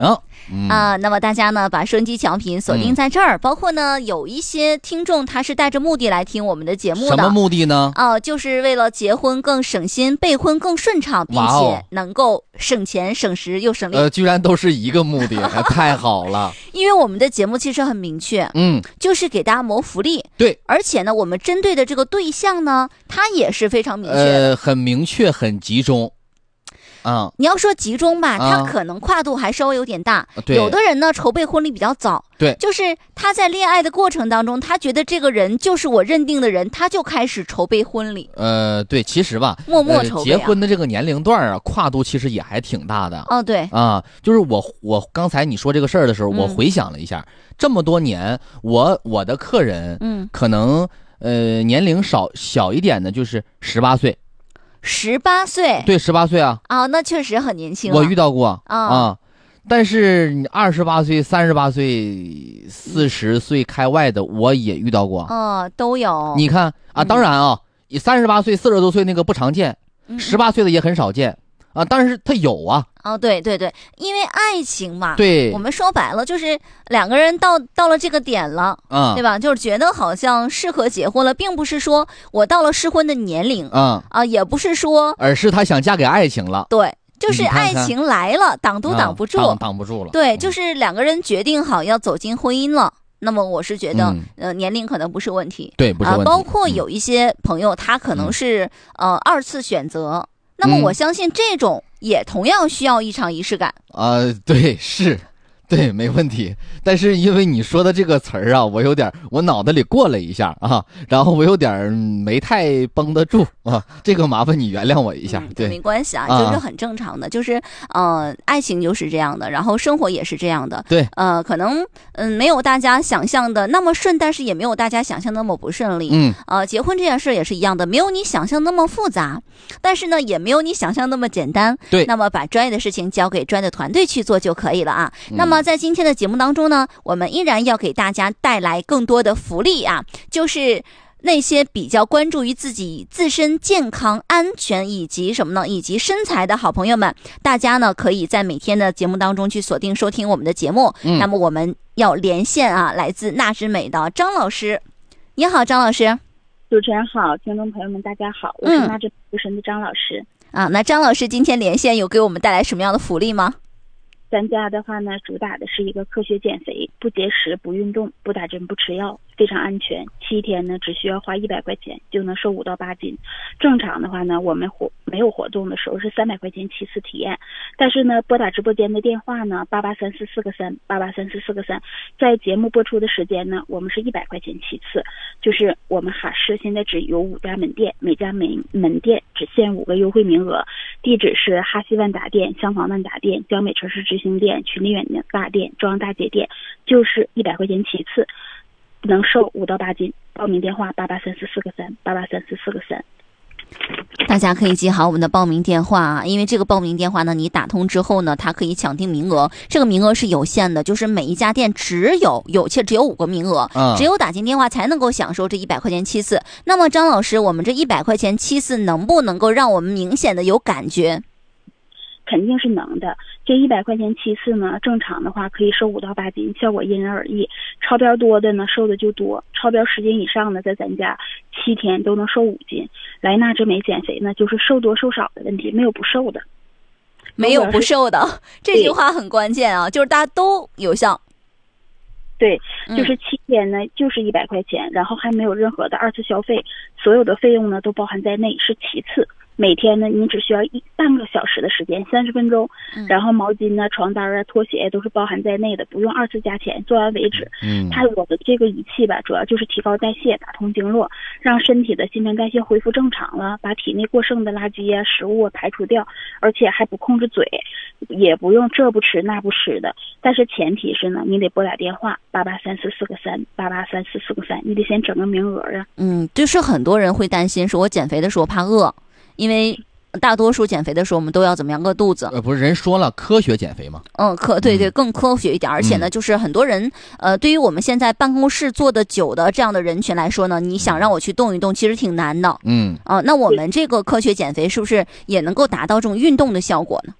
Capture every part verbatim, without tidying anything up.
啊。嗯、 啊，那么大家呢把收音机调频锁定在这儿、嗯，包括呢有一些听众他是带着目的来听我们的节目的。 什么目的呢？ 哦、呃，就是为了结婚更省心，备婚更顺畅，并且能够省钱省时又省力。 呃，居然都是一个目的，太好了。 因为我们的节目其实很明确， 嗯， 就是给大家谋福利。 对， 而且呢，我们针对的这个对象呢，它也是非常明确的， 呃，很明确，很集中。啊、 嗯，你要说集中吧， 啊、 它可能跨度还稍微有点大。 对， 有的人呢筹备婚礼比较早， 对， 就是他在恋爱的过程当中，他觉得这个人就是我认定的人，他就开始筹备婚礼。 呃，对，其实吧， 默默筹备、啊呃、结婚的这个年龄段啊，跨度其实也还挺大的。 哦，对啊，就是我我刚才你说这个事儿的时候、嗯，我回想了一下，这么多年，我我的客人， 嗯， 可能呃年龄少小一点的，就是十八岁。 十八岁， 对，十八岁啊， 啊、哦，那确实很年轻了。 我遇到过啊、 啊，但是你二十八岁、三十八岁、四十岁开外的，我也遇到过。 哦，都有。 你看啊，当然啊，你三十八岁、四十多岁那个不常见，十八岁的也很少见啊，但是他有啊。 哦，对对对，因为爱情嘛， 对， 我们说白了就是两个人到到了这个点了， 嗯， 对吧？就是觉得好像适合结婚了，并不是说我到了适婚的年龄， 嗯啊，也不是说， 而是他想嫁给爱情了， 对，就是爱情来了，挡都挡不住， 挡挡不住了， 对，就是两个人决定好要走进婚姻了。那么我是觉得、 嗯， 呃，年龄可能不是问题， 对，不是问题。 啊，包括有一些朋友，他可能是、嗯、呃二次选择。那么我相信这种也同样需要一场仪式感啊、呃，对，是，对，没问题。但是因为你说的这个词儿啊，我有点，我脑袋里过了一下啊，然后我有点没太绷得住啊，这个麻烦你原谅我一下。 嗯、 对， 没关系啊，就是很正常的，就是呃，爱情就是这样的，然后生活也是这样的。 对， 呃，可能嗯、呃、没有大家想象的那么顺，但是也没有大家想象那么不顺利。 嗯， 呃，结婚这件事也是一样的，没有你想象那么复杂，但是呢，也没有你想象那么简单。 对， 那么把专业的事情交给专业的团队去做就可以了啊。 嗯、 那么在今天的节目当中呢，我们依然要给大家带来更多的福利啊，就是那些比较关注于自己自身健康安全以及什么呢，以及身材的好朋友们，大家呢可以在每天的节目当中去锁定收听我们的节目。 嗯、 那么我们要连线啊，来自纳之美的张老师。你好，张老师。 主持人好，听众朋友们大家好，我是纳之美神的张老师。 嗯、啊，那张老师今天连线有给我们带来什么样的福利吗？ 咱家的话呢，主打的是一个科学减肥，不节食、不运动、不打针、不吃药，非常安全。七天呢，只需要花一百块钱就能瘦五到八斤。正常的话呢，我们活没有活动的时候是三百块钱七次体验。但是呢，拨打直播间的电话呢，八八三四四个三，八八三四四个三，在节目播出的时间呢，我们是一百块钱七次。就是我们哈市现在只有五家门店，每家门门店只限五个优惠名额。地址是哈西万达店、香坊万达店、江美城市直行店、群力远大店、中央大街店，就是一百块钱起次，能瘦五到八斤。报名电话八八三四四个三，八八三四四个三。 大家可以记好我们的报名电话啊，因为这个报名电话呢，你打通之后呢，它可以抢定名额，这个名额是有限的，就是每一家店只有有且只有五个名额， 嗯， 只有打进电话才能够享受这一百块钱七次。那么张老师，我们这一百块钱七次能不能够让我们明显的有感觉？ 肯定是能的。这一百块钱七次呢，正常的话可以瘦五到八斤，效果因人而异。超标多的呢，瘦的就多；超标十斤以上的，在咱家七天都能瘦五斤。来纳之美减肥呢，就是瘦多瘦少的问题，没有不瘦的。 没有不瘦的，这句话很关键啊，就是大家都有效。 对，就是七天呢，嗯、就是一百块钱，然后还没有任何的二次消费，所有的费用呢都包含在内，是其次。每天呢，你只需要一半个小时的时间，三十分钟，然后毛巾呢、床单啊、拖鞋都是包含在内的，不用二次加钱，做完为止。 嗯， 它我的这个仪器吧，主要就是提高代谢，打通经络，让身体的新陈代谢恢复正常了，把体内过剩的垃圾啊、食物啊排除掉，而且还不控制嘴，也不用这不吃那不吃的。但是前提是呢，你得拨打电话八八三四四个三，八八三四四个三，你得先整个名额啊。 嗯，就是很多人会担心说，我减肥的时候怕饿。因为大多数减肥的时候我们都要怎么样饿肚子， 呃，不是人说了科学减肥吗？ 嗯，科对对，更科学一点。 嗯、 而且呢，就是很多人呃，对于我们现在办公室坐的久的这样的人群来说呢，你想让我去动一动，其实挺难的。 嗯， 啊、呃，那我们这个科学减肥是不是也能够达到这种运动的效果呢？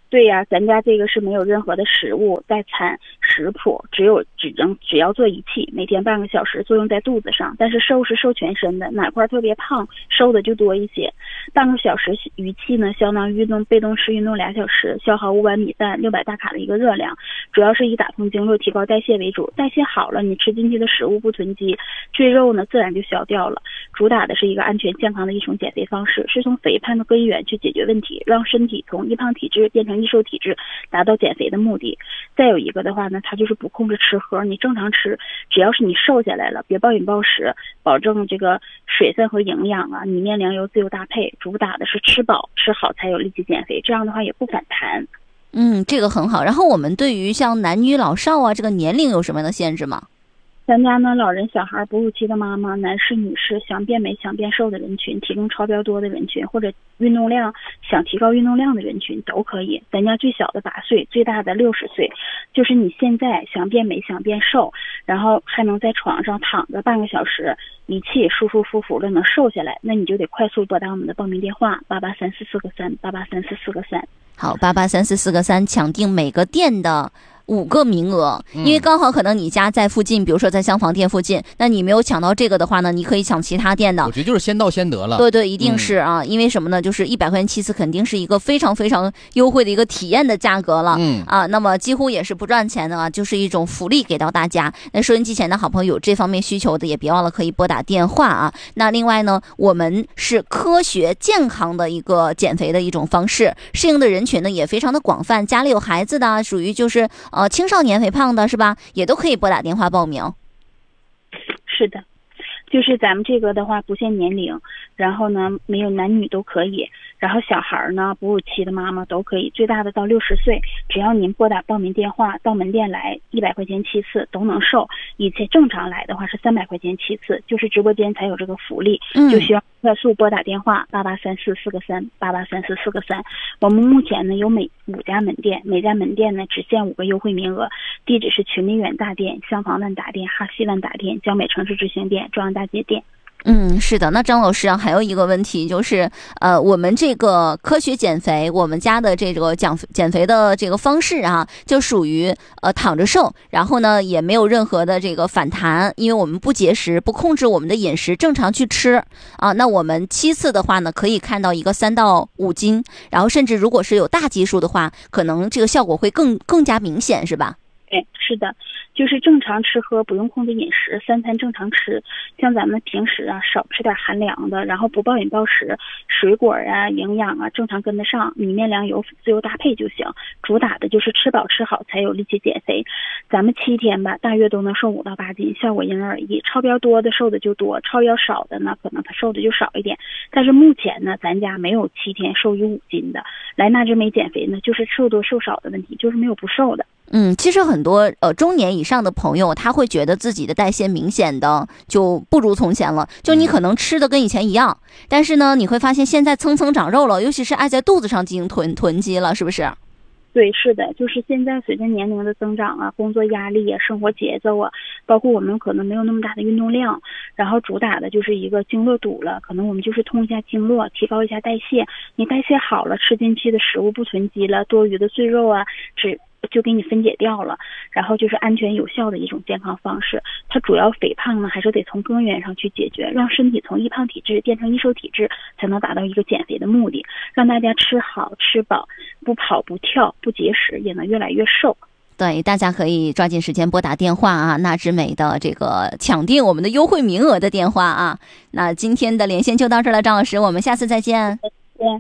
对呀、啊，咱家这个是没有任何的食物代餐食谱，只有只能只要做仪器，每天半个小时作用在肚子上。但是瘦是瘦全身的，哪块特别胖，瘦的就多一些。半个小时仪器呢，相当于运动被动式运动俩小时，消耗五百米蛋、六百大卡的一个热量，主要是以打通经络、提高代谢为主。代谢好了，你吃进去的食物不囤积，赘肉呢自然就消掉了。主打的是一个安全健康的一种减肥方式，是从肥胖的根源去解决问题，让身体从易胖体质变成易瘦体质，达到减肥的目的。再有一个的话呢，它就是不控制吃喝，你正常吃，只要是你瘦下来了，别暴饮暴食，保证这个水分和营养啊，米面粮油自由搭配，主打的是吃饱吃好才有力气减肥，这样的话也不反弹。 嗯，这个很好。然后我们对于像男女老少啊，这个年龄有什么样的限制吗？ 咱家呢，老人、小孩、哺乳期的妈妈、男士、女士，想变美、想变瘦的人群，体重超标多的人群，或者运动量想提高运动量的人群都可以。咱家最小的八岁，最大的六十岁，就是你现在想变美、想变瘦，然后还能在床上躺着半个小时，仪器舒舒服服的能瘦下来，那你就得快速拨打我们的报名电话八八三四四个三八八三四四个三。 好，八八三四四个三，抢定每个店的五个名额，因为刚好可能你家在附近，比如说在香坊店附近，那你没有抢到这个的话呢，你可以抢其他店的。 我觉得就是先到先得了。 对对，一定是啊，嗯、因为什么呢？就是一百块钱七次，肯定是一个非常非常优惠的一个体验的价格了。嗯啊，那么几乎也是不赚钱的啊，就是一种福利给到大家。那收音机前的好朋友有这方面需求的，也别忘了可以拨打电话啊。那另外呢，我们是科学健康的一个减肥的一种方式，适应的人群呢也非常的广泛，家里有孩子的，属于就是呃青少年肥胖的是吧，也都可以拨打电话报名。 是的，就是咱们这个的话不限年龄，然后呢没有男女都可以，然后小孩呢哺乳期的妈妈都可以，最大的到六十岁，只要您拨打报名电话到门店来，一百块钱七次都能瘦。以前正常来的话是三百块钱七次，就是直播间才有这个福利，嗯、就需要快速拨打电话八八三四四个三八八三四四个三。我们目前呢有每五家门店，每家门店呢只限五个优惠名额，地址是群力远大店、香坊万达店、哈西万达店、江北城市之星店、中央大街店。 嗯，是的。那张老师啊，还有一个问题就是，呃，我们这个科学减肥，我们家的这个减减肥的这个方式啊，就属于呃躺着瘦，然后呢也没有任何的这个反弹，因为我们不节食，不控制我们的饮食，正常去吃啊。那我们七次的话呢，可以看到一个三到五斤，然后甚至如果是有大基数的话，可能这个效果会更更加明显，是吧？ 对，是的，就是正常吃喝，不用控制饮食，三餐正常吃。像咱们平时啊，少吃点寒凉的，然后不暴饮暴食，水果啊、营养啊正常跟得上，米面粮油自由搭配就行。主打的就是吃饱吃好才有力气减肥。咱们七天吧，大约都能瘦五到八斤，效果因人而异。超标多的瘦的就多，超标少的呢，可能它瘦的就少一点。但是目前呢，咱家没有七天瘦于五斤的。来那之美减肥呢，就是瘦多瘦少的问题，就是没有不瘦的。 嗯，其实很多呃中年以上的朋友，他会觉得自己的代谢明显的就不如从前了。就你可能吃的跟以前一样，但是呢，你会发现现在蹭蹭长肉了，尤其是爱在肚子上进行囤囤积了，是不是？ 对，是的，就是现在随着年龄的增长啊，工作压力啊，生活节奏啊，包括我们可能没有那么大的运动量，然后主打的就是一个经络堵了，可能我们就是通一下经络，提高一下代谢。你代谢好了，吃进去的食物不囤积了，多余的赘肉啊，只就给你分解掉了，然后就是安全有效的一种健康方式。它主要肥胖呢，还是得从根源上去解决，让身体从易胖体质变成易瘦体质，才能达到一个减肥的目的。让大家吃好吃饱，不跑不跳不节食，也能越来越瘦。 对，大家可以抓紧时间拨打电话啊，纳之美的这个抢定我们的优惠名额的电话啊。那今天的连线就到这儿了，张老师，我们下次再见。 再见。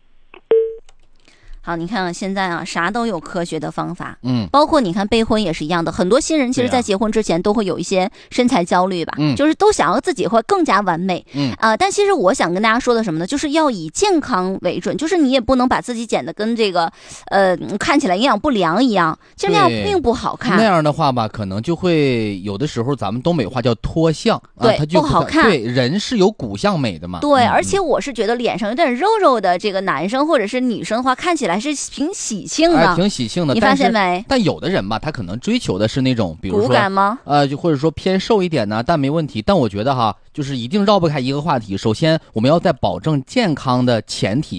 好，你看现在啊，啥都有科学的方法， 嗯， 包括你看备婚也是一样的，很多新人其实在结婚之前都会有一些身材焦虑吧， 嗯， 就是都想要自己会更加完美， 嗯啊、呃，但其实我想跟大家说的什么呢，就是要以健康为准，就是你也不能把自己减得跟这个呃看起来营养不良一样，其实那样并不好看。 那样的话吧，可能就会有的时候咱们东北话叫脱相， 对， 啊、它就不好看。 对，人是有骨相美的嘛。 对、 嗯， 而且我是觉得脸上有点肉肉的这个男生或者是女生的话，看起来是挺喜庆的， 哎、挺喜庆的。 你发现没？ 但有的人吧，他可能追求的是那种，比如说骨感吗？ 呃，就或者说偏瘦一点呢，但没问题。但我觉得哈，就是一定绕不开一个话题。首先，我们要在保证健康的前提下，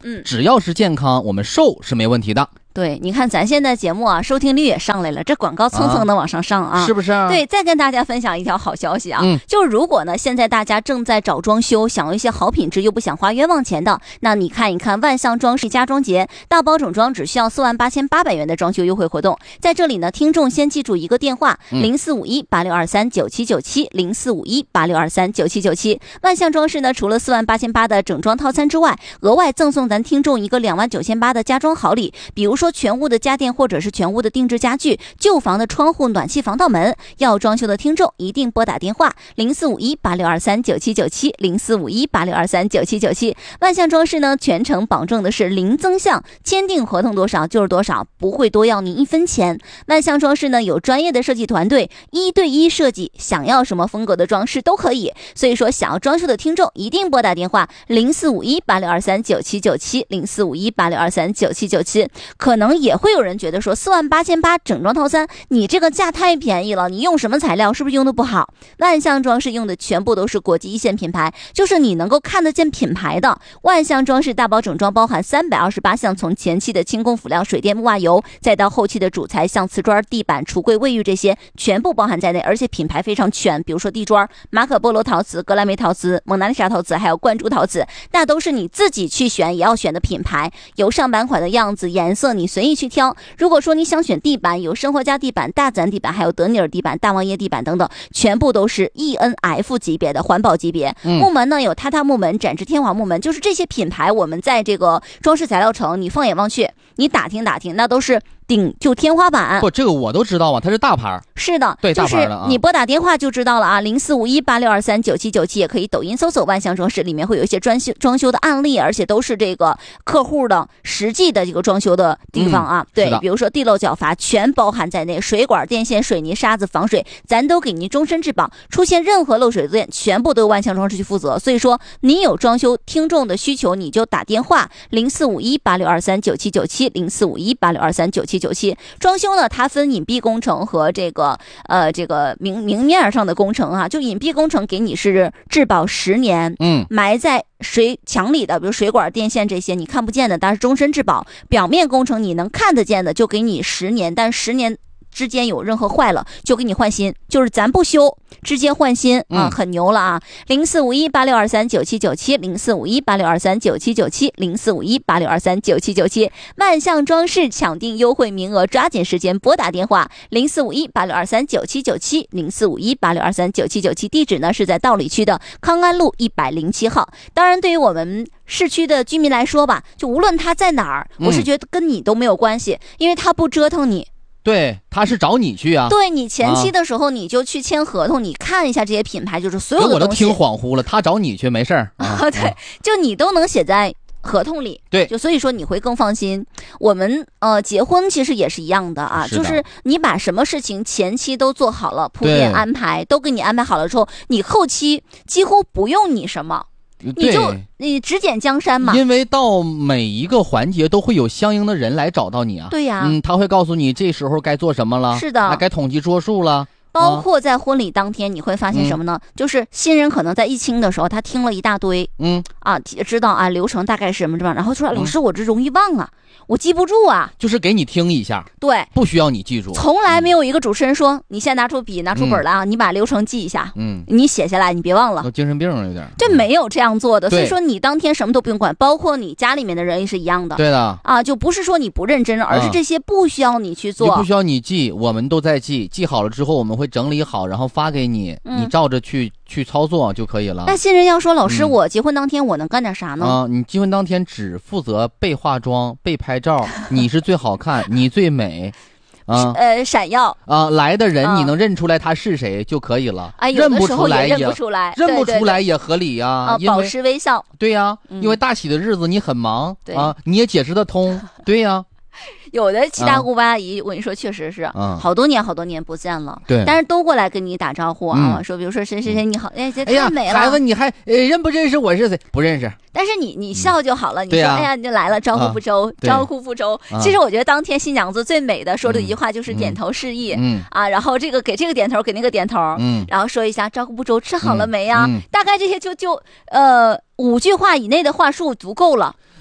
嗯， 只要是健康，我们瘦是没问题的。 对，你看咱现在节目啊，收听率也上来了，这广告蹭蹭的往上上啊， 啊是不是、啊？ 对，再跟大家分享一条好消息啊， 嗯， 就如果呢，现在大家正在找装修，想要一些好品质又不想花冤枉钱的，那你看一看万象装饰家装节大包整装只需要四万八千八百元的装修优惠活动，在这里呢，听众先记住一个电话零四五一八六二三九七九七零四五一八六二三九七九七。万象装饰呢，除了四万八千八的整装套餐之外，额外赠送咱听众一个两万九千八的家装好礼，比如说全屋的家电或者是全屋的定制家具，旧房的窗户、暖气、防盗门，要装修的听众一定拨打电话零四五一八六二三九七九七零四五一八六二三九七九七。万象装饰呢，全程保证的是零增项，签订合同多少就是多少，不会多要您一分钱。万象装饰呢，有专业的设计团队，一对一设计，想要什么风格的装饰都可以。所以说，想要装修的听众一定拨打电话零四五一八六二三九七九七零四五一八六二三九七九七。可能也会有人觉得说，四万八千八整装套餐，你这个价太便宜了，你用什么材料？是不是用的不好？万象装饰用的全部都是国际一线品牌，就是你能够看得见品牌的。万象装饰大包整装包含三百二十八项，从前期的轻工辅料、水电、木瓦油，再到后期的主材，像瓷砖、地板、橱柜、卫浴这些，全部包含在内，而且品牌非常全，比如说地砖、马可波罗陶瓷、格莱美陶瓷、蒙娜丽莎陶瓷，还有灌注陶瓷，那都是你自己去选也要选的品牌。有上版款的样子、颜色，你随意去挑。如果说你想选地板，有生活家地板、大自然地板，还有德尼尔地板、大王爷地板等等，全部都是 E N F 级别的环保级别。 嗯、 木门呢，有榻榻木门、展翅天华木门，就是这些品牌，我们在这个装饰材料城，你放眼望去，你打听打听，那都是顶就天花板。 不，这个我都知道啊，它是大牌。 是的， 对， 就是你拨打电话就知道了啊，零四五一八六二三九七九七，也可以抖音搜索万象装饰，里面会有一些装修装修的案例，而且都是这个客户的实际的这个装修的地方啊。 嗯、 对，比如说地漏角阀全包含在内，水管、电线、水泥、沙子、防水，咱都给您终身质保，出现任何漏水电，全部都由万象装饰去负责。所以说，你有装修听众的需求，你就打电话零四五一八六二三九七九七零四五一八六二三九七九七。装修呢，它分隐蔽工程和这个呃这个明明面上的工程啊。就隐蔽工程给你是质保十年， 嗯， 埋在水墙里的，比如水管、电线这些你看不见的，但是终身质保。表面工程你能看得见的，就给你十年，但十年之间有任何坏了就给你换新，就是咱不修，直接换新啊、 嗯， 很牛了啊！零四五一八六二三九七九七，零四五一八六二三九七九七，零四五一八六二三九七九七。万象装饰抢订优惠名额，抓紧时间拨打电话零四五一八六二三九七九七，零四五一八六二三九七九七。地址呢是在道里区的康安路一百零七号。当然，对于我们市区的居民来说吧，就无论他在哪儿，我是觉得跟你都没有关系，嗯、因为他不折腾你。 对，他是找你去啊。 对，你前期的时候你就去签合同，啊、你看一下这些品牌，就是所有的东西。 我都听恍惚了，他找你去没事儿啊。 对，啊、就你都能写在合同里。 对， 就所以说你会更放心。我们呃结婚其实也是一样的啊， 是的就是你把什么事情前期都做好了，铺垫安排都给你安排好了之后，你后期几乎不用你什么。你就你指点江山嘛， 因为到每一个环节都会有相应的人来找到你啊。 对呀、啊， 嗯，他会告诉你这时候该做什么了， 是的， 啊、该统计桌数了。 包括在婚礼当天，你会发现什么呢？嗯、就是新人可能在议亲的时候，他听了一大堆， 嗯啊，知道啊流程大概是什么什么，然后说、嗯、老师我这容易忘啊。我记不住啊， 就是给你听一下， 对， 不需要你记住。 从来没有一个主持人说，嗯、你先拿出笔，拿出本来啊，嗯、你把流程记一下， 嗯， 你写下来，你别忘了。 有精神病有点， 这没有这样做的， 嗯、 所以说你当天什么都不用管，包括你家里面的人也是一样的。 对的啊，就不是说你不认真，而是这些不需要你去做， 嗯、不需要你记，我们都在记，记好了之后我们会整理好，然后发给你，嗯、你照着去去操作就可以了。 那新人要说，老师，嗯、我结婚当天我能干点啥呢？ 啊，你结婚当天只负责被化妆、被拍照，你是最好看，你最美。啊， 呃，闪耀啊，来的人你能认出来他是谁就可以了。 啊， 认不出来也认不出来， 认不出来也合理呀。 啊，保持微笑。 对呀，因为大喜的日子你很忙啊，你也解释得通。对呀。 有的七大姑八大姨，我跟你说，确实是，好多年好多年不见了。 对， 但是都过来跟你打招呼啊，说比如说谁谁谁你好，哎，这太美了。 孩子，你还呃认不认识我是谁？不认识。 但是你你笑就好了，你说哎呀你就来了，招呼不周，招呼不周。其实我觉得当天新娘子最美的说的一句话就是点头示意，嗯啊，然后这个给这个点头，给那个点头，嗯，然后说一下招呼不周，吃好了没呀？大概这些就就呃五句话以内的话术足够了。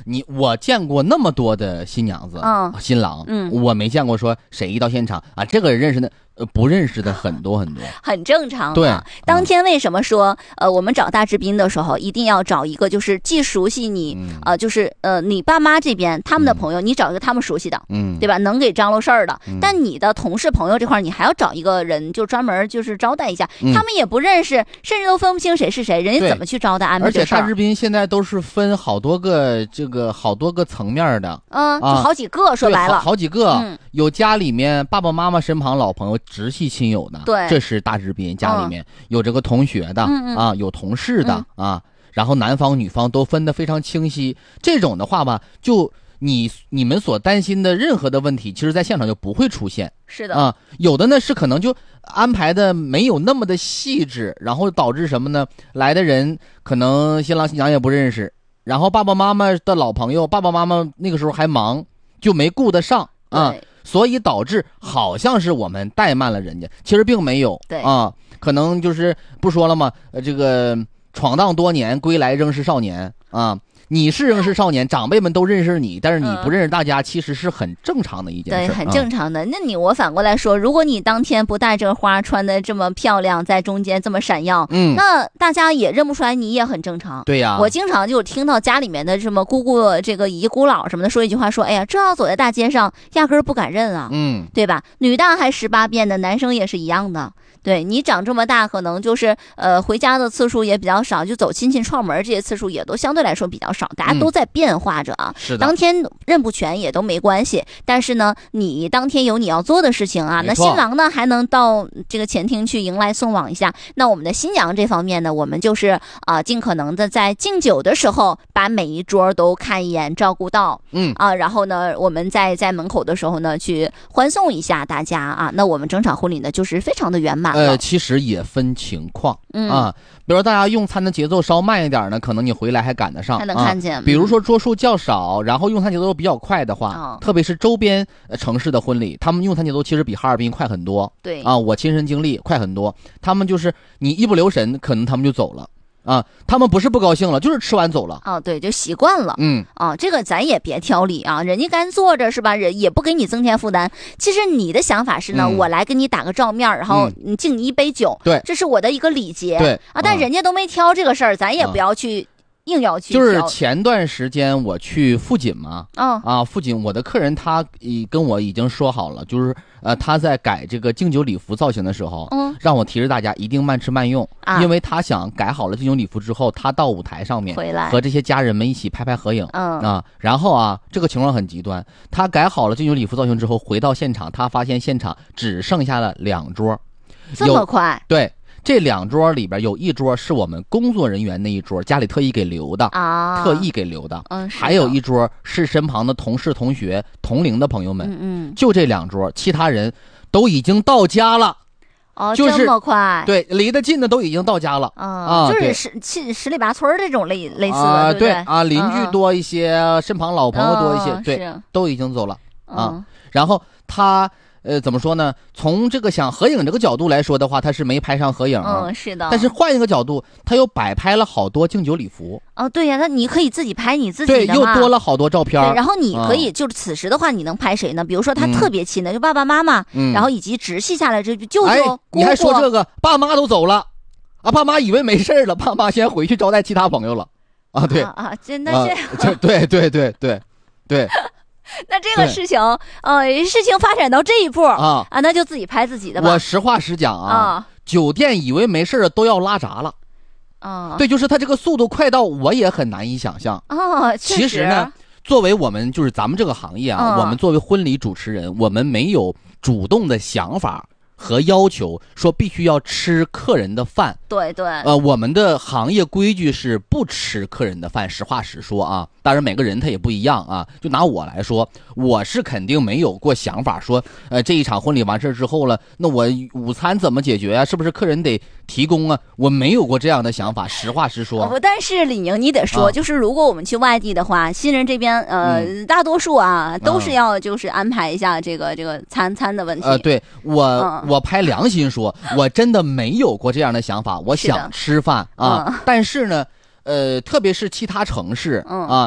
你我见过那么多的新娘子、 嗯、 新郎， 嗯， 我没见过说谁一到现场啊，这个人认识的。呃，不认识的很多很多， 很正常。 对， 当天为什么说呃，我们找大志宾的时候，一定要找一个就是既熟悉你，嗯、呃，就是呃，你爸妈这边他们的朋友，嗯、你找一个他们熟悉的，嗯，对吧？能给张罗事儿的。嗯、但你的同事朋友这块，你还要找一个人，就专门就是招待一下，嗯、他们也不认识，甚至都分不清谁是谁，人家怎么去招待安排这事儿？ 而且大志宾现在都是分好多个这个好多个层面的， 嗯，就好几个，啊、说白了， 好, 好几个，嗯、有家里面爸爸妈妈身旁老朋友直系亲友。 对， 这是大志宾家里面、嗯、有这个同学的、 嗯嗯、 啊，有同事的、嗯、啊，然后男方女方都分得非常清晰。这种的话吧，就你你们所担心的任何的问题，其实在现场就不会出现。 是的啊，有的呢是可能就安排的没有那么的细致，然后导致什么呢？来的人可能新郎新娘也不认识，然后爸爸妈妈的老朋友，爸爸妈妈那个时候还忙，就没顾得上啊。所以导致好像是我们怠慢了人家，其实并没有。 对啊，可能就是不说了吗？呃，这个闯荡多年，归来仍是少年啊。你是仍是少年，长辈们都认识你，但是你不认识大家，嗯、其实是很正常的一件事。 对，很正常的。啊、那你我反过来说，如果你当天不带这个花，穿的这么漂亮，在中间这么闪耀，嗯，那大家也认不出来，你也很正常。 对呀、啊， 我经常就听到家里面的什么姑姑、这个姨姑姥什么的说一句话，说：“哎呀，这要走在大街上，压根儿不敢认啊。”嗯，对吧？女大还十八变的，男生也是一样的。对，你长这么大，可能就是呃回家的次数也比较少，就走亲戚串门这些次数也都相对来说比较少，大家都在变化着啊。 嗯、是的， 当天认不全也都没关系，但是呢，你当天有你要做的事情啊。那新郎呢还能到这个前厅去迎来送往一下。那我们的新娘这方面呢，我们就是啊、呃、尽可能的在敬酒的时候把每一桌都看一眼，照顾到，嗯啊，然后呢我们在在门口的时候呢去欢送一下大家啊。那我们整场婚礼呢就是非常的圆满。 呃，其实也分情况、嗯、啊，比如大家用餐的节奏稍慢一点呢，可能你回来还赶得上， 还能看见。 啊、比如说桌数较少，然后用餐节奏比较快的话， 哦、 特别是周边城市的婚礼，他们用餐节奏其实比哈尔滨快很多。 对啊，我亲身经历快很多。他们就是你一不留神，可能他们就走了。啊，他们不是不高兴了，就是吃完走了。 哦，对，就习惯了。 嗯， 啊，这个咱也别挑理啊，人家干坐着是吧？人也不给你增添负担。其实你的想法是呢，嗯、我来跟你打个照面，然后敬你一杯酒， 对、嗯， 这是我的一个礼节。 对啊，但人家都没挑这个事儿，咱也不要去。硬要去就是前段时间我去富锦嘛， 哦、 啊，富锦我的客人他跟我已经说好了，就是呃他在改这个敬酒礼服造型的时候，嗯，让我提示大家一定慢吃慢用，啊、因为他想改好了敬酒礼服之后，他到舞台上面回来和这些家人们一起拍拍合影， 嗯啊，然后啊这个情况很极端，他改好了敬酒礼服造型之后回到现场，他发现现场只剩下了两桌， 这么快？ 对。这两桌里边有一桌是我们工作人员那一桌，家里特意给留的啊， 特意给留的。 嗯， 还有一桌是身旁的同事、同学、同龄的朋友们。 嗯嗯， 就这两桌，其他人都已经到家了。 哦， 就是这么快？ 对，离得近的都已经到家了。 啊， 啊就是十七十里八村这种类类似的， 啊、 对不对？ 啊，邻居多一些， 嗯、 身旁老朋友多一些， 哦、 对，都已经走了啊。 嗯、 然后他。呃，怎么说呢？从这个想合影这个角度来说的话，他是没拍上合影。 嗯，是的。 但是换一个角度，他又摆拍了好多敬酒礼服。 哦，对呀，那你可以自己拍你自己的嘛。 对，又多了好多照片。 对，然后你可以、嗯、就是此时的话，你能拍谁呢？比如说他特别亲的，嗯、就爸爸妈妈，嗯、然后以及直系下来这舅舅、 哎、 姑姑。 你还说这个？爸妈都走了，啊，爸妈以为没事了，爸妈先回去招待其他朋友了。啊，对啊啊，真的这样。 啊、对对对对对。 那这个事情，呃，事情发展到这一步啊啊，那就自己拍自己的吧。 我实话实讲啊， 啊酒店以为没事都要拉闸了， 啊， 对，就是他这个速度快到我也很难以想象。 哦， 其实呢，作为我们就是咱们这个行业啊， 嗯、 我们作为婚礼主持人，我们没有主动的想法和要求说必须要吃客人的饭。 对对， 呃，我们的行业规矩是不吃客人的饭，实话实说啊。当然每个人他也不一样啊。就拿我来说，我是肯定没有过想法说，呃，这一场婚礼完事之后了，那我午餐怎么解决啊？是不是客人得提供啊？我没有过这样的想法，实话实说。 哦、但是李宁，你得说、啊，就是如果我们去外地的话，新人这边呃、嗯，大多数啊都是要就是安排一下这个、嗯、这个餐餐的问题。 呃，对我、嗯、我拍良心说，我真的没有过这样的想法。我想吃饭啊， 嗯、 但是呢，呃，特别是其他城市、 嗯、 啊，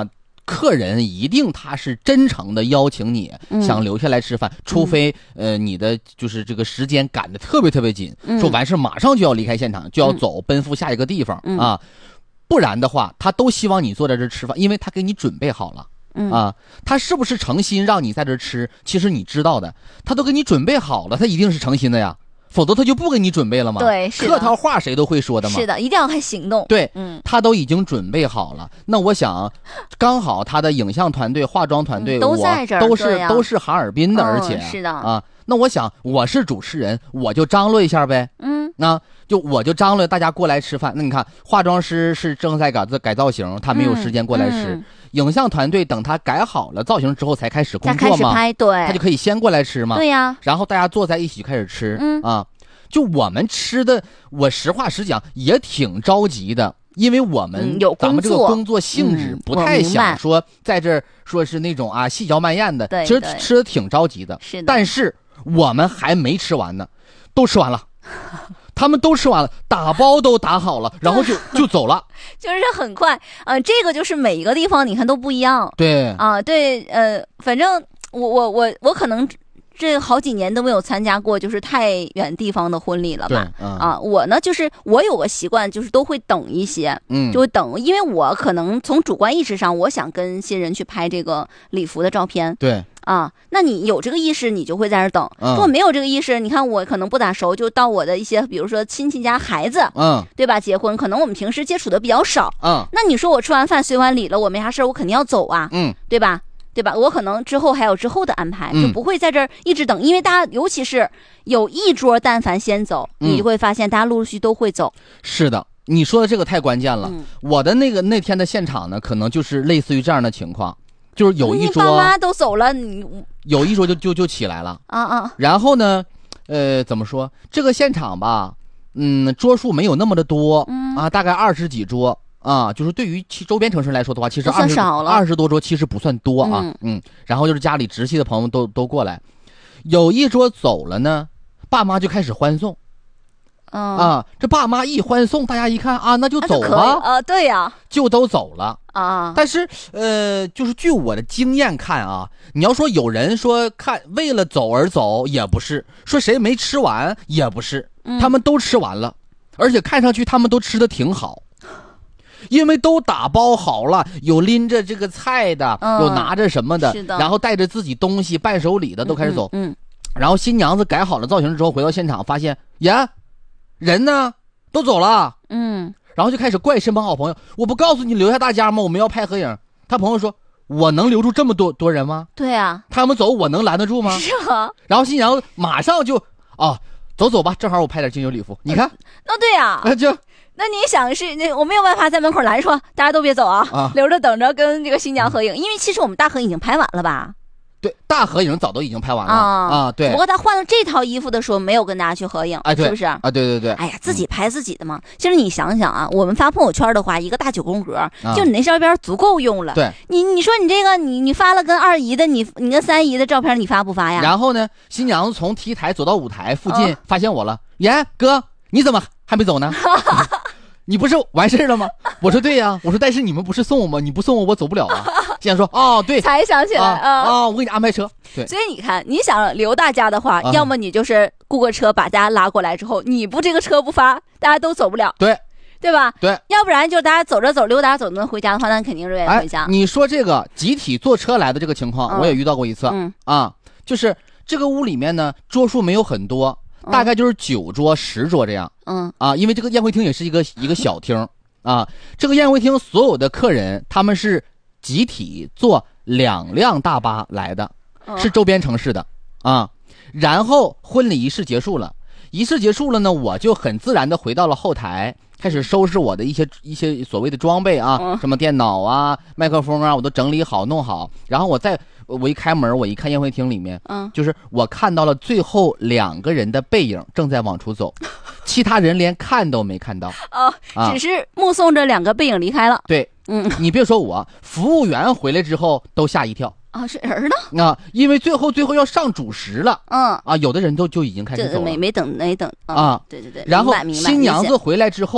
客人一定他是真诚的邀请你， 嗯、 想留下来吃饭，除非、嗯、呃你的就是这个时间赶得特别特别紧， 嗯、说完事马上就要离开现场，就要走，嗯、奔赴下一个地方、 嗯、 啊，不然的话，他都希望你坐在这吃饭，因为他给你准备好了。 嗯啊，他是不是诚心让你在这吃？其实你知道的，他都给你准备好了，他一定是诚心的呀。否则他就不给你准备了吗？ 对，是的， 客套话谁都会说的嘛。 是的，一定要看行动。 对， 嗯， 他都已经准备好了。那我想，刚好他的影像团队、化妆团队、 嗯、都在这儿， 都是都是哈尔滨的， 嗯、 而且是的啊。那我想，我是主持人，我就张罗一下呗。 嗯， 那就我就张罗大家过来吃饭。那你看，化妆师是正在改改造型，他没有时间过来吃。 嗯嗯、 影像团队等他改好了造型之后才开始工作嘛， 才开始拍，对， 他就可以先过来吃嘛。 对呀， 然后大家坐在一起开始吃。 嗯啊。就我们吃的，我实话实讲也挺着急的，因为我们、 嗯、有咱们这个工作性质不太想说在这儿说是那种啊细嚼慢咽的， 对其实吃的挺着急的。 是的， 但是我们还没吃完呢，都吃完了。他们都吃完了，打包都打好了，然后就就走了， 就是很快啊、呃。这个就是每一个地方你看都不一样， 对啊，对，呃，反正我我我我可能这好几年都没有参加过就是太远地方的婚礼了吧？ 嗯、 啊，我呢就是我有个习惯，就是都会等一些， 嗯， 就会等，因为我可能从主观意识上，我想跟新人去拍这个礼服的照片， 对。 啊，那你有这个意识，你就会在这等。 嗯、 如果没有这个意识，你看我可能不咋熟，就到我的一些，比如说亲戚家孩子， 嗯， 对吧？结婚，可能我们平时接触的比较少， 嗯， 那你说我吃完饭随完礼了，我没啥事儿，我肯定要走啊， 嗯， 对吧？对吧？我可能之后还有之后的安排， 嗯、 就不会在这儿一直等，因为大家尤其是有一桌，但凡先走， 嗯、 你就会发现大家陆陆续续都会走。 是的。你说的这个太关键了。 嗯、 我的那个那天的现场呢，可能就是类似于这样的情况。就是有一桌， 你爸妈都走了，你有一桌就就就起来了啊啊！ 然后呢，呃，怎么说？这个现场吧，嗯，桌数没有那么的多， 嗯啊，大概二十几桌啊。就是对于其周边城市来说的话，其实二十二十多桌其实不算多啊， 嗯嗯。然后就是家里直系的朋友都都过来，有一桌走了呢，爸妈就开始欢送。 嗯、 啊，这爸妈一欢送，大家一看啊，那就走吧。 啊，对呀、啊， 就都走了啊。 但是呃，就是据我的经验看啊，你要说有人说看为了走而走，也不是；说谁没吃完，也不是。 嗯、 他们都吃完了，而且看上去他们都吃的挺好，因为都打包好了，有拎着这个菜的， 嗯、 有拿着什么的， 是的然后带着自己东西伴手礼的都开始走。 嗯，嗯嗯然后新娘子改好了造型之后回到现场，发现呀。人呢都走了， 嗯， 然后就开始怪身旁好朋友，我不告诉你留下大家吗？我们要拍合影。他朋友说，我能留住这么多多人吗？ 对啊， 他们走我能拦得住吗？ 是啊。 然后新娘马上就啊，走走吧，正好我拍点精油礼服，你看， 那对啊， 那就那你想是那我没有办法在门口拦说大家都别走啊， 啊留着等着跟这个新娘合影，因为其实我们大合影已经拍完了吧。 对，大合影早都已经拍完了啊啊，对。 不过他换了这套衣服的时候，没有跟大家去合影， 哎， 是不是啊？对对对。 哎呀，自己拍自己的嘛。嗯、其实你想想啊，我们发朋友圈的话，一个大九宫格， 啊、 就你那照片足够用了。 对， 你你说你这个你你发了跟二姨的，你你跟三姨的照片，你发不发呀？ 然后呢，新娘子从 T 台走到舞台附近， 哦、 发现我了，耶，哥，你怎么还没走呢？你不是完事了吗？我说对呀、啊，我说但是你们不是送我吗？你不送我，我走不了啊。现在说哦，对， 才想起来啊、 啊、哦，我给你安排车。对， 所以你看，你想留大家的话，啊、要么你就是雇个车把大家拉过来之后，你不这个车不发，大家都走不了。 对， 对吧？ 对， 要不然就大家走着走，溜达走能回家的话，那肯定是愿意回家、 哎。你说这个集体坐车来的这个情况， 嗯、 我也遇到过一次。 嗯啊，就是这个屋里面呢，桌数没有很多，大概就是九桌、十桌这样。 嗯啊，因为这个宴会厅也是一个一个小厅。啊，这个宴会厅所有的客人他们是集体坐两辆大巴来的，是周边城市的啊。然后婚礼仪式结束了，仪式结束了呢，我就很自然的回到了后台，开始收拾我的一些一些所谓的装备啊，什么电脑啊、麦克风啊，我都整理好弄好。然后我再我一开门，我一看宴会厅里面， 嗯， 就是我看到了最后两个人的背影正在往出走。其他人连看都没看到哦，啊、只是目送着两个背影离开了。 对， 嗯， 你别说我，服务员回来之后都吓一跳啊，是人呢啊，因为最后最后要上主食了， 嗯啊，有的人都就已经开始走了， 没没等没等啊, 啊， 对对对。 然后新娘子回来之后，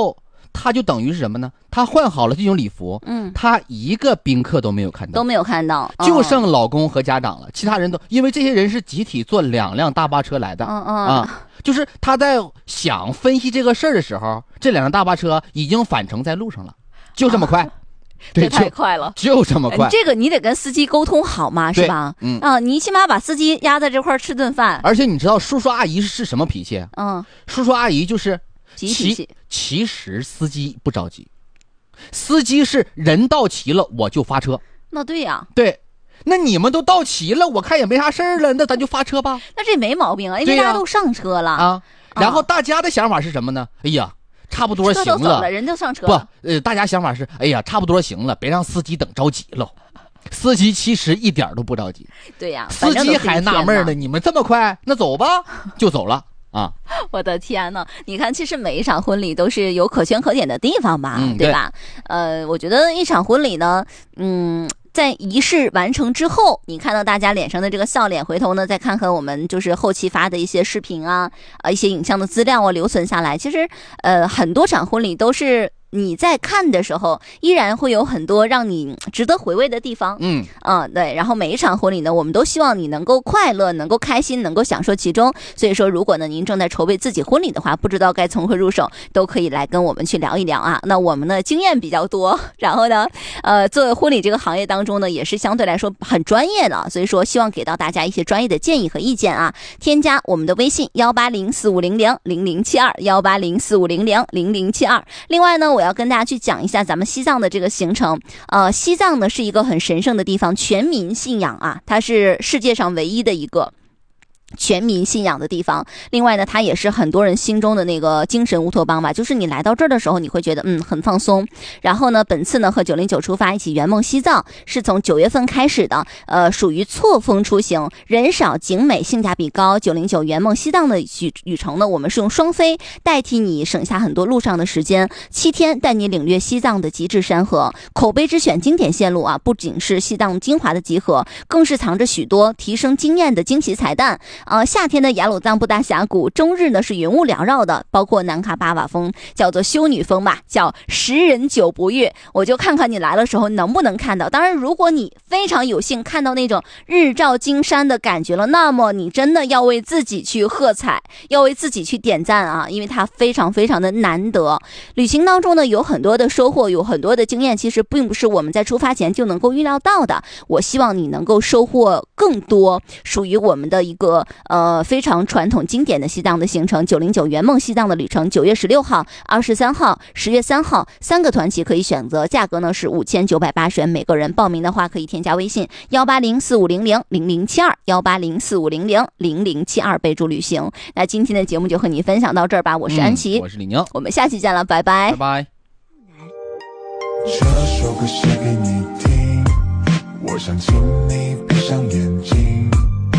他就等于是什么呢？他换好了这种礼服， 嗯， 他一个宾客都没有看到， 都没有看到， 嗯、就剩老公和家长了，其他人都因为这些人是集体坐两辆大巴车来的， 嗯嗯啊，就是他在想分析这个事儿的时候，这两辆大巴车已经返程在路上了，就这么快。啊这太快了， 就这么快。 这个你得跟司机沟通好嘛，是吧？ 嗯啊，你起码把司机压在这块吃顿饭。 而且你知道叔叔阿姨是什么脾气？ 嗯， 叔叔阿姨就是急脾气。 其实司机不着急，司机是人到齐了我就发车。 那对呀、啊， 对，那你们都到齐了，我看也没啥事儿了，那咱就发车吧。 那这没毛病啊，因为大家都上车了啊。然后大家的想法是什么呢？哎呀。差不多行了， 车都走了，人就上车了。不，呃，大家想法是，哎呀，差不多行了，别让司机等着急了。司机其实一点都不着急。 对呀、啊， 司机还纳闷呢，你们这么快，那走吧，就走了啊！ 我的天呐，你看，其实每一场婚礼都是有可圈可点的地方吧， 嗯、 对吧？呃，我觉得一场婚礼呢，嗯。在仪式完成之后，你看到大家脸上的这个笑脸，回头呢再看看我们就是后期发的一些视频啊，呃一些影像的资料啊留存下来。其实，呃，很多场婚礼都是你在看的时候，依然会有很多让你值得回味的地方。 嗯嗯、呃，对。然后每一场婚礼呢，我们都希望你能够快乐，能够开心，能够享受其中。所以说，如果呢您正在筹备自己婚礼的话，不知道该从何入手，都可以来跟我们去聊一聊啊。那我们呢经验比较多，然后呢，呃，做婚礼这个行业当中呢，也是相对来说很专业的，所以说希望给到大家一些专业的建议和意见啊。添加我们的微信幺八零四五零零零零七二幺八零四五零零零零七二。另外呢，我要跟大家去讲一下咱们西藏的这个行程。呃，西藏呢是一个很神圣的地方，全民信仰啊，它是世界上唯一的一个全民信仰的地方。另外呢，它也是很多人心中的那个精神乌托邦吧，就是你来到这儿的时候，你会觉得嗯很放松。然后呢，本次呢和九零九出发一起圆梦西藏，是从九月份开始的，呃，属于错峰出行，人少景美，性价比高。九零九圆梦西藏的旅旅程呢，我们是用双飞代替你，省下很多路上的时间，七天带你领略西藏的极致山河，口碑之选经典线路啊，不仅是西藏精华的集合，更是藏着许多提升经验的惊喜彩蛋。呃，夏天的雅鲁藏布达峡谷，中日呢是云雾缭绕的，包括南喀巴瓦峰，叫做修女峰吧，叫十人九不遇。我就看看你来的时候能不能看到。当然，如果你非常有幸看到那种日照金山的感觉了，那么你真的要为自己去喝彩，要为自己去点赞啊，因为它非常非常的难得。旅行当中呢，有很多的收获，有很多的经验，其实并不是我们在出发前就能够预料到的。我希望你能够收获更多属于我们的一个呃，非常传统经典的西藏的行程，九零九圆梦西藏的旅程，九月十六号、二十三号、十月三号，三个团期可以选择，价格呢是五千九百八十元每个人。报名的话可以添加微信幺八零四五零零零零七二幺八零四五零零零零七二，备注旅行。那今天的节目就和你分享到这儿吧，我是安琪、 嗯，我是李宁， 我们下期见了，拜拜， 拜拜。 这首歌写给你听，我想请你闭上眼睛。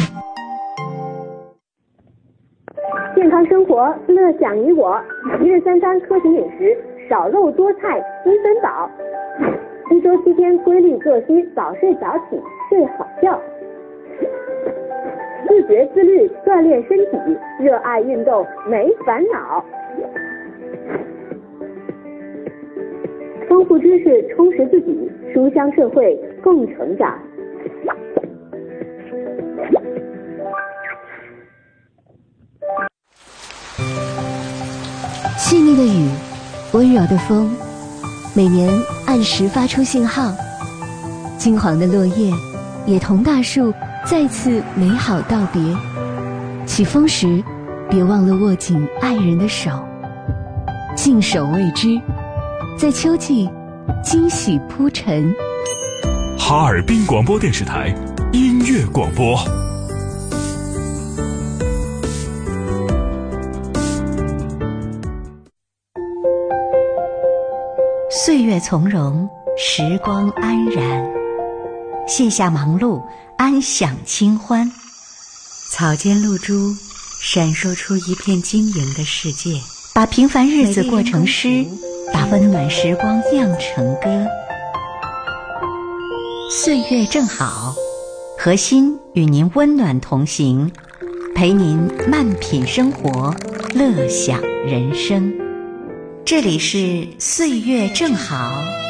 健康生活，乐享你我。一日三餐科学饮食，少肉多菜，积分饱。一周七天规律作息，早睡早起，睡好觉。自觉自律，锻炼身体，热爱运动，没烦恼。丰富知识，充实自己，书香社会，共成长。 细腻的雨，温柔的风，每年按时发出信号。金黄的落叶，也同大树再次美好道别。起风时，别忘了握紧爱人的手。静守未知，在秋季，惊喜铺陈。 哈尔滨广播电视台音乐广播。 岁月从容，时光安然，卸下忙碌，安享清欢。草间露珠闪烁出一片晶莹的世界，把平凡日子过成诗，把温暖时光酿成歌。岁月正好，核心与您温暖同行，陪您慢品生活，乐享人生。 这里是岁月正好。